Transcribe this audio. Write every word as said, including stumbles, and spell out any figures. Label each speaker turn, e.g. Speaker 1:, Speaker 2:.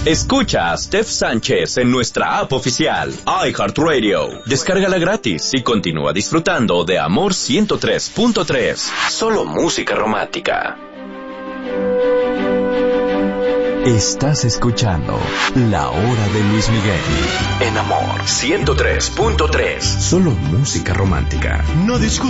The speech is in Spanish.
Speaker 1: Escucha a Steph Sánchez en nuestra app oficial, iHeartRadio. Descárgala gratis y continúa disfrutando de Amor ciento tres punto tres. Solo música romántica.
Speaker 2: Estás escuchando La Hora de Luis Miguel
Speaker 1: En Amor ciento tres punto tres.
Speaker 2: Solo música romántica.
Speaker 3: No discutas.